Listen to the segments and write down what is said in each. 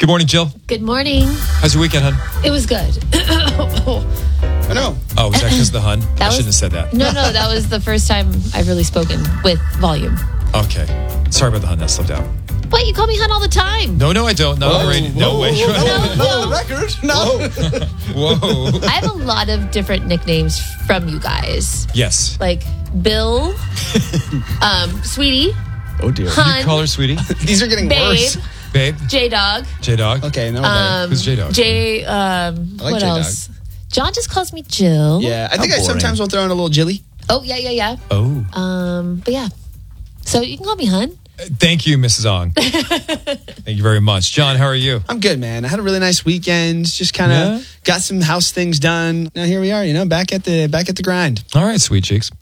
Good morning, Jill. Good morning. How's your weekend, hun? It was good. I know. Oh, was that because of the hun? I shouldn't have said that. No, that was the first time I've really spoken with volume. Okay. Sorry about the hun. That slipped out. What? You call me hun all the time. No, I don't. Not on the radio. No way. No, record. No. Whoa. I have a lot of different nicknames from you guys. Yes. Like Bill, Sweetie, Oh, dear. Hun, You call her sweetie? These are getting Babe, worse. Babe? J-Dog. J-Dog? Okay, no, babe. Who's J-Dog? What J-Dog. else? John just calls me Jill. Yeah, I think How I boring. sometimes will throw in a little Jilly. Oh, yeah. Oh. But yeah. So you can call me hun. Thank you, Mrs. Ong. Thank you very much. John, how are you? I'm good, man. I had a really nice weekend. Just kind of got some house things done. Now here we are, back at the grind. All right, sweet cheeks.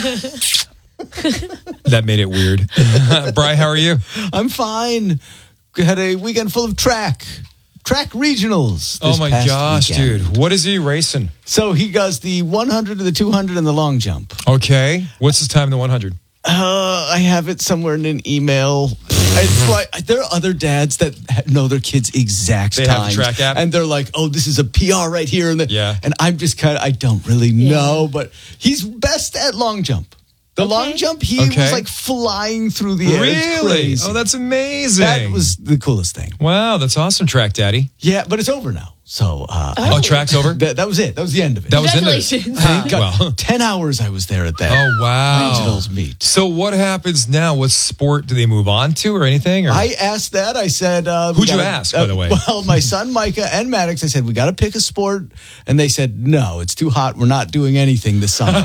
That made it weird. Bri, how are you? I'm fine. Had a weekend full of track regionals. Oh this my past gosh, weekend. dude. What is he racing? So he does the 100, the 200, and the long jump. Okay. What's his time in the 100? I have it somewhere in an email. It's like there are other dads that know their kids' exact They have the times, track app? and they're like, "Oh, this is a PR right here," and Yeah. and I'm just I don't really know, but he's best at long jump. The long jump, he Okay. was like flying through the air. It's Really? crazy. Oh, that's amazing. That was the coolest thing. Wow, that's awesome, Track Daddy. Yeah, but it's over now. So Oh, track's over? that was it. That was the end of it. That was into it. Congratulations. Got 10 hours I was there at that Oh, wow. regionals meet. So what happens now? What sport do they move on to or anything? Or? I asked that. I said... Who'd you ask, by the way? Well, my son, Micah, and Maddox, I said, we got to pick a sport. And they said, no, it's too hot. We're not doing anything this summer.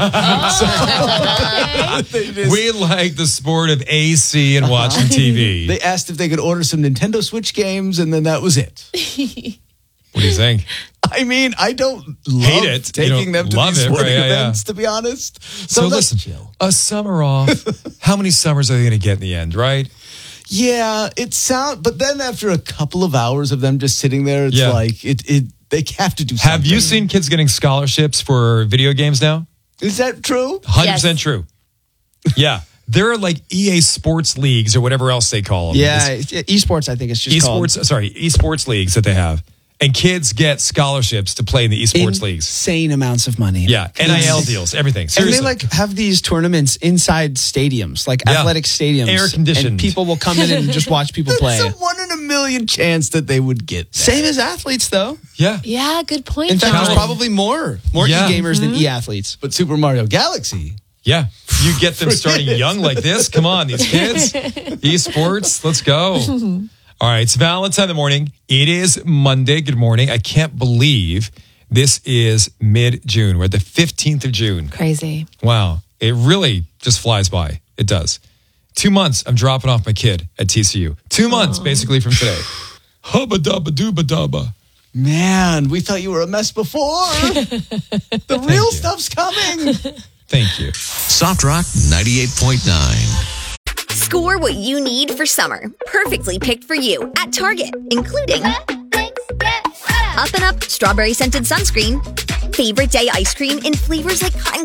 They just- We like the sport of AC and watching TV. they asked if they could order some Nintendo Switch games, and then that was it. What do you think? I mean, I don't love Hate it. You taking don't them to love these it, sporting right? Yeah, events, to be honest. So let's listen, chill. a summer off. How many summers are they going to get in the end, right? Yeah, but then after a couple of hours of them just sitting there, it's Yeah. like they have to do something. Have you seen kids getting scholarships for video games now? Is that true? 100% true. Yeah. There are like EA Sports leagues or whatever else they call them. Yeah, esports. I think it's just called. Esports leagues that they have. And kids get scholarships to play in the esports leagues. Insane amounts of money. Yeah, NIL deals, everything. And Seriously. they have these tournaments inside stadiums, like athletic stadiums, Air conditioned. and people will come in and just watch people play. It's a 1 in a million chance that they would get that. Same as athletes, though. Yeah. Yeah, good point, In fact, John. there's probably more Yeah. e-gamers than e-athletes. But Super Mario Galaxy, Yeah. You get them starting young like this. Come on, these kids. Esports, let's go. All right, it's Valentine the morning. It is Monday. Good morning. I can't believe this is mid-June. We're at the 15th of June. Crazy. Wow. It really just flies by. It does. 2 months, I'm dropping off my kid at TCU. 2 months, basically, from today. Hubba dubba dooba dubba. man, we thought you were a mess before. The real you. stuff's coming. Thank you. Soft Rock 98.9. Score what you need for summer. Perfectly picked for you at Target, including Up and Up strawberry scented sunscreen, favorite day ice cream in flavors like cotton